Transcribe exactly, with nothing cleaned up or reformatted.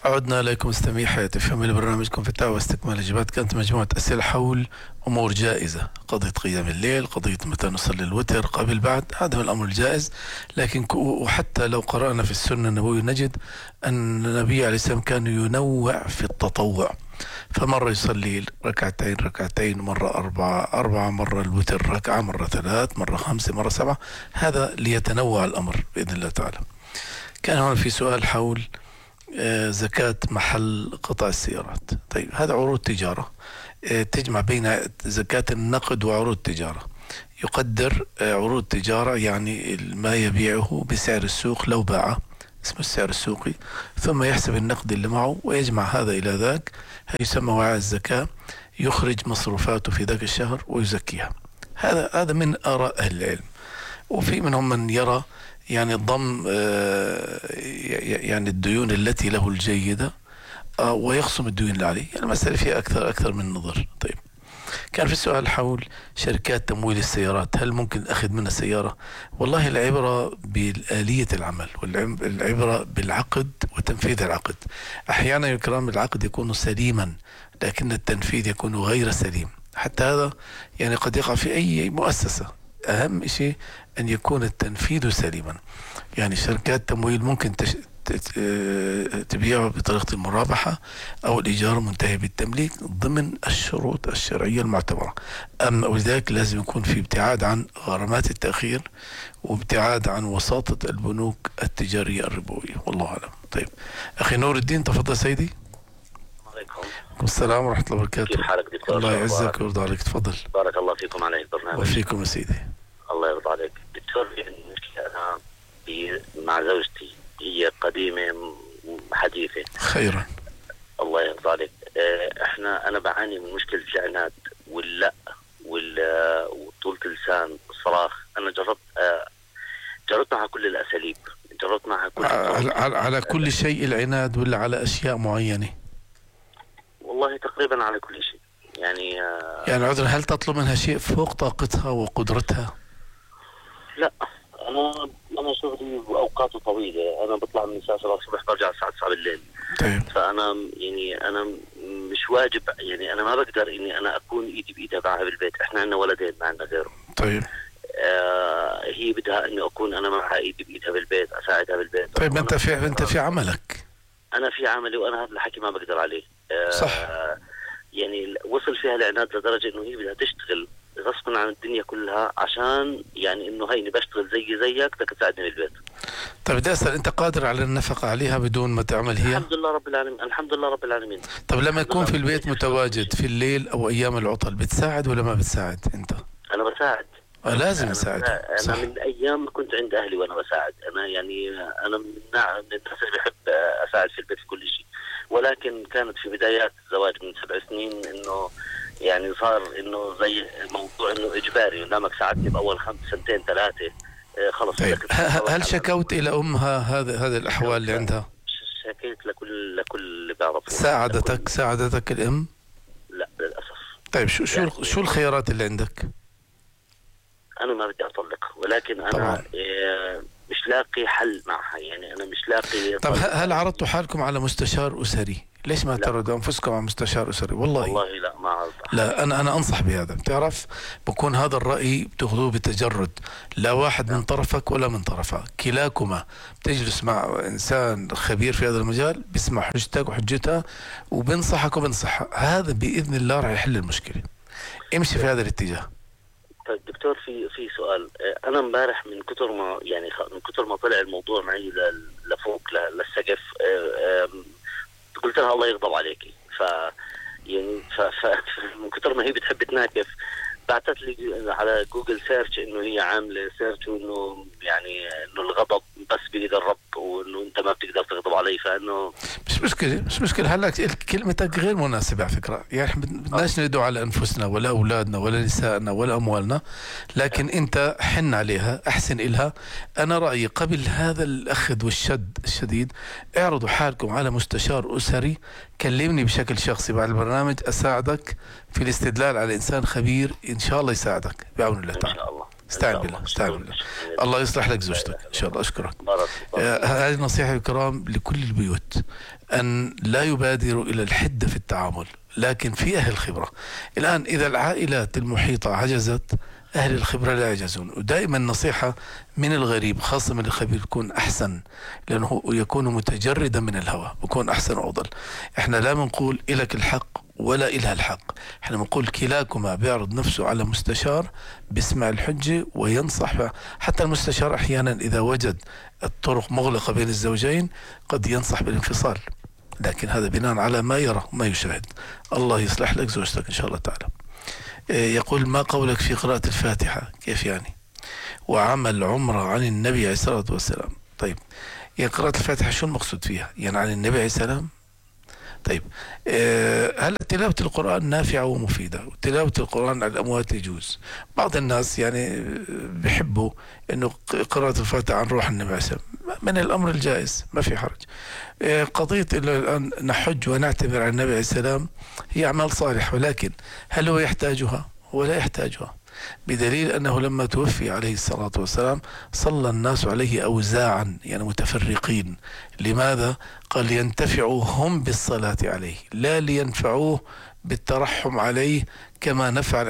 عدنا إليكم مستمعي حياة فهم برنامجكم فتاوى واستكمال الإجابات. كانت مجموعة أسئلة حول أمور جائزة، قضية قيام الليل، قضية متى نصلي الوتر، قبل بعد، هذا هو الأمر الجائز. لكن وحتى لو قرأنا في السنة النبوية نجد أن النبي عليه السلام كان ينوع في التطوع، فمرة يصلي ركعتين ركعتين، مرة أربعة أربعة، مرة الوتر ركعة، مرة ثلاث، مرة خمسة، مرة سبعة، هذا ليتنوع الأمر بإذن الله تعالى. كان هنا في سؤال حول زكاة محل قطع السيارات. طيب هذا عروض تجارة، تجمع بين زكاة النقد وعروض تجارة. يقدر عروض تجارة يعني ما يبيعه بسعر السوق لو باعه، اسمه السعر السوقي، ثم يحسب النقد اللي معه ويجمع هذا إلى ذاك، يسمى وعاء الزكاة، يخرج مصروفاته في ذاك الشهر ويزكيها. هذا هذا من آراء أهل العلم. وفي منهم من يرى يعني ضم يعني الديون التي له الجيدة ويخصم الديون اللي عليه. يعني المسألة فيها أكثر أكثر من نظر. طيب كان في سؤال حول شركات تمويل السيارات، هل ممكن أخذ منها سيارة؟ والله العبرة بالآلية العمل، والعبرة بالعقد وتنفيذ العقد. أحيانا يكرم العقد يكون سليما لكن التنفيذ يكون غير سليم. حتى هذا يعني قد يقع في أي مؤسسة. أهم شيء أن يكون التنفيذ سليما. يعني شركات تمويل ممكن تش... تبيعه بطريقة المرابحة أو الإيجار منتهي بالتمليك ضمن الشروط الشرعية المعتبرة. أما ولذلك لازم يكون في ابتعاد عن غرامات التأخير وابتعاد عن وساطة البنوك التجارية الربوية، والله أعلم. طيب أخي نور الدين، تفضل سيدي. عليكم السلام ورحمة الله وبركاته. كيف حالك دكتور؟ الله يعزك ويرضى عليك، تفضل. بارك الله فيكم على البرنامج. وفيكم يا سيدي. الله يرضى عليك دكتور. المشكلة أنا مع زوجتي، هي قديمة حديثة. خيرا. الله يرضى عليك. احنا انا بعاني من مشكلة العناد واللا وطولة اللسان والصراخ. انا جربت جربت معها كل الاساليب، جربت معها كل على, على, على كل شيء العناد ولا على اشياء معينة؟ والله تقريبا على كل شيء. يعني يعني عذرا، هل تطلب منها شيء فوق طاقتها وقدرتها؟ لا، انا انا شغلي اوقاته طويله، انا بطلع من الساعه سبعة الصبح برجع الساعه تسعة بالليل. طيب. فانا يعني انا مش واجب، يعني انا ما بقدر اني انا اكون ايدي بايدها معها بالبيت. احنا عندنا ولدين ما عندنا غيره. طيب. آه هي بدها اني اكون انا معها ايدي بايدها بالبيت، اساعدها بالبيت. طيب انت في انت في عملك. انا في عملي وانا هذا الحكي ما بقدر عليه. آه صح. يعني وصل فيها العناد لدرجه انه هي بدها تشتغل غصبا عن الدنيا كلها عشان يعني انه هيني بشتغل زي زيك بدك تساعدني بالبيت. طيب بدي اسال، انت قادر على النفقه عليها بدون ما تعمل هي؟ الحمد لله رب العالمين، الحمد لله رب العالمين. طب لما يكون في البيت متواجد في الليل او ايام العطل بتساعد ولا ما بتساعد انت؟ انا بساعد. آه لازم تساعد. انا صح. من ايام ما كنت عند اهلي وانا بساعد. انا يعني انا من الناس اللي بحب اساعد في البيت في كل شيء، ولكن كانت في بدايات الزواج من سبع سنين انه يعني صار انه زي موضوع انه اجباري، لامك ساعدني باول خمس سنتين ثلاثه آه خلص. طيب هل شكوت الى امها هذا هذه الاحوال اللي عندها؟ شكيت لكل لكل اللي بعرفه. ساعدتك ساعدتك الام؟ لا للاسف. طيب شو شو يعني شو الخيارات اللي عندك؟ انا ما بدي اطلق، ولكن انا طبعا. آه مش لاقي حل معها، يعني انا مش لاقي. طب هل عرضتوا حالكم على مستشار اسري؟ ليش ما تعرضوا انفسكم على مستشار اسري؟ والله والله لا ما عرضت. لا انا انا انصح بهذا. بتعرف بكون هذا الراي بتاخذوه بتجرد، لا واحد من طرفك ولا من طرفها، كلاكما بتجلس مع انسان خبير في هذا المجال بيسمع حجتك وحجتها وبنصحك وبنصحها. هذا باذن الله راح يحل المشكله. امشي في هذا الاتجاه. طيب دكتور، في في سؤال. انا امبارح من كثر ما يعني من كثر ما طلع الموضوع معي لفوق للسقف، قلت لها الله يغضب عليكي. ف يعني ف... ف... من كثر ما هي بتحب تناكف بعثت لي على جوجل سيرش انه هي عامله سيرش انه يعني انه الغضب بس بيد الرب وانه انت ما بتقدر تغضب علي. فانه مش مشكله مش مشكله هلا كلمتك غير مناسبه على فكره. يعني احنا بدناش ندعو على انفسنا ولا اولادنا ولا نسائنا ولا اموالنا، لكن انت حن عليها، احسن إلها. انا رايي قبل هذا الاخذ والشد الشديد اعرضوا حالكم على مستشار اسري. كلمني بشكل شخصي بعد البرنامج اساعدك في الاستدلال على انسان خبير ان شاء الله يساعدك بعون الله تعالى. ان شاء الله. استعن بالله، استعن بالله. الله يصلح لك زوجتك إن شاء الله. أشكرك. بارك الله. آه، هذه نصيحة الكرام لكل البيوت، أن لا يبادروا إلى الحدة في التعامل، لكن في أهل الخبرة. الآن إذا العائلات المحيطة عجزت، أهل الخبرة لا يعجزون. ودائما نصيحة من الغريب خاصة من الخبير يكون أحسن، لأنه يكون متجردا من الهوى، يكون أحسن وأفضل. إحنا لا بنقول إلك الحق ولا إلها الحق، إحنا بنقول كلاكما بيعرض نفسه على مستشار بيسمع الحجة وينصح. حتى المستشار أحيانا إذا وجد الطرق مغلقة بين الزوجين قد ينصح بالانفصال، لكن هذا بناء على ما يرى وما يشاهد. الله يصلح لك زوجتك إن شاء الله تعالى. يقول ما قولك في قراءة الفاتحة؟ كيف يعني؟ وعمل عمرة عن النبي عليه الصلاة والسلام. طيب يا قراءة الفاتحة شو المقصود فيها؟ يعني عن النبي عليه السلام؟ طيب هل تلاوة القرآن نافعة ومفيدة؟ وتلاوة القرآن على الأموات يجوز. بعض الناس يعني بيحبوا إنه قراءة الفاتحة عن روح النبي عليه السلام، من الأمر الجائز، ما في حرج. قضية الآن نحج ونعتبر عن النبي عليه السلام هي أعمال صالحة، ولكن هل هو يحتاجها؟ هو لا يحتاجها، بدليل أنه لما توفي عليه الصلاة والسلام صلى الناس عليه أوزاعا، يعني متفرقين. لماذا؟ قال لينتفعوا هم بالصلاة عليه، لا لينفعوه بالترحم عليه كما نفعل